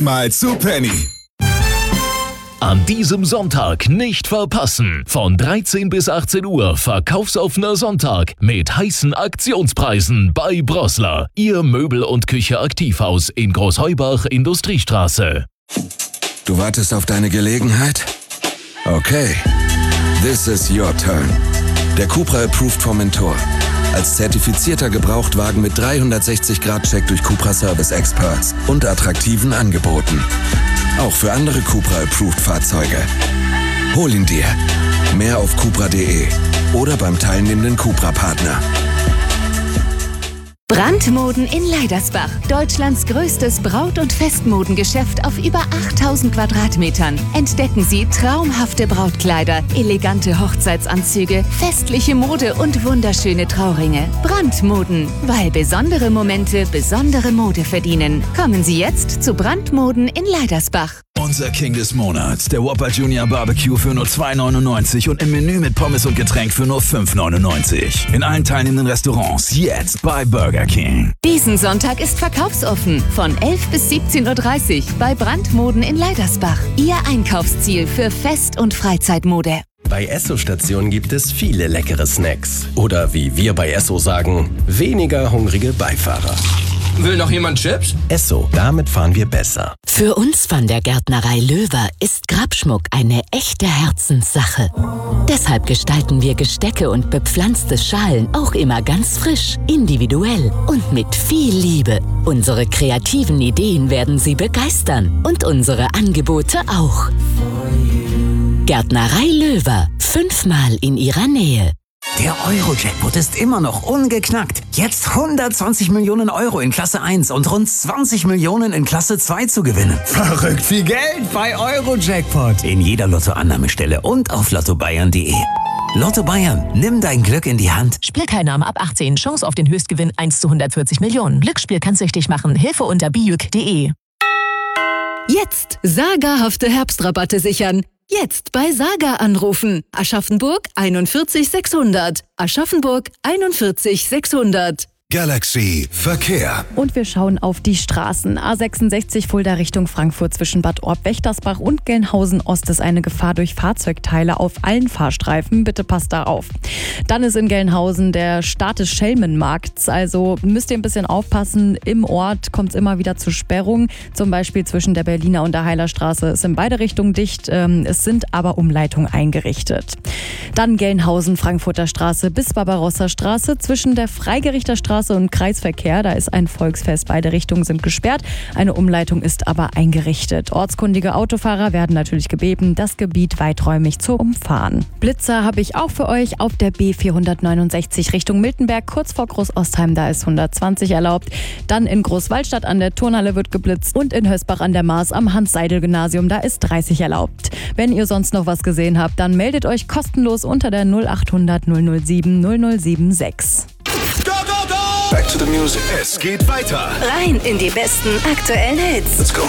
Mal zu Penny. An diesem Sonntag nicht verpassen. Von 13 bis 18 Uhr verkaufsoffener Sonntag mit heißen Aktionspreisen bei Brossler. Ihr Möbel- und Küche-Aktivhaus in Großheubach, Industriestraße. Du wartest auf deine Gelegenheit? Okay. This is your turn. Der Cupra Approved Formentor. Als zertifizierter Gebrauchtwagen mit 360-Grad-Check durch Cupra Service Experts und attraktiven Angeboten. Auch für andere Cupra Approved Fahrzeuge. Hol ihn dir. Mehr auf cupra.de oder beim teilnehmenden Cupra-Partner. Brandmoden in Leidersbach. Deutschlands größtes Braut- und Festmodengeschäft auf über 8000 Quadratmetern. Entdecken Sie traumhafte Brautkleider, elegante Hochzeitsanzüge, festliche Mode und wunderschöne Trauringe. Brandmoden, weil besondere Momente besondere Mode verdienen. Kommen Sie jetzt zu Brandmoden in Leidersbach. Unser King des Monats, der Whopper Junior Barbecue für nur $2,99 und im Menü mit Pommes und Getränk für nur $5,99. In allen teilnehmenden Restaurants jetzt bei Burger King. Diesen Sonntag ist verkaufsoffen von 11 bis 17:30 Uhr bei Brandmoden in Leidersbach. Ihr Einkaufsziel für Fest- und Freizeitmode. Bei Esso-Stationen gibt es viele leckere Snacks. Oder wie wir bei Esso sagen, weniger hungrige Beifahrer. Will noch jemand Chips? Esso, damit fahren wir besser. Für uns von der Gärtnerei Löwer ist Grabschmuck eine echte Herzenssache. Deshalb gestalten wir Gestecke und bepflanzte Schalen auch immer ganz frisch, individuell und mit viel Liebe. Unsere kreativen Ideen werden Sie begeistern und unsere Angebote auch. Gärtnerei Löwer, 5-mal in Ihrer Nähe. Der Euro-Jackpot ist immer noch ungeknackt. Jetzt 120 Millionen Euro in Klasse 1 und rund 20 Millionen in Klasse 2 zu gewinnen. Verrückt viel Geld bei Euro-Jackpot. In jeder Lottoannahmestelle und auf lottobayern.de. Lotto Bayern, nimm dein Glück in die Hand. Spielteilnahme ab 18. Chance auf den Höchstgewinn 1 zu 140 Millionen. Glücksspiel kann süchtig machen. Hilfe unter biüc.de. Jetzt sagerhafte Herbstrabatte sichern. Jetzt bei Saga anrufen. Aschaffenburg 41 600. Aschaffenburg 41 600. Galaxy Verkehr. Und wir schauen auf die Straßen. A66 Fulda Richtung Frankfurt zwischen Bad Orb-Wächtersbach und Gelnhausen-Ost ist eine Gefahr durch Fahrzeugteile auf allen Fahrstreifen. Bitte passt da auf. Dann ist in Gelnhausen der Start des Schelmenmarkts. Also müsst ihr ein bisschen aufpassen. Im Ort kommt es immer wieder zu Sperrungen. Zum Beispiel zwischen der Berliner und der Heilerstraße ist in beide Richtungen dicht. Es sind aber Umleitungen eingerichtet. Dann Gelnhausen, Frankfurter Straße bis Barbarossa Straße zwischen der Freigerichterstraße und Kreisverkehr. Da ist ein Volksfest. Beide Richtungen sind gesperrt. Eine Umleitung ist aber eingerichtet. Ortskundige Autofahrer werden natürlich gebeten, das Gebiet weiträumig zu umfahren. Blitzer habe ich auch für euch auf der B469 Richtung Miltenberg, kurz vor Groß-Ostheim. Da ist 120 erlaubt. Dann in Großwaldstadt an der Turnhalle wird geblitzt und in Hösbach an der Maas am Hans-Seidel-Gymnasium. Da ist 30 erlaubt. Wenn ihr sonst noch was gesehen habt, dann meldet euch kostenlos unter der 0800 007 0076. Go, go, go! Back to the music. Es geht weiter. Rein in die besten aktuellen Hits. Let's go.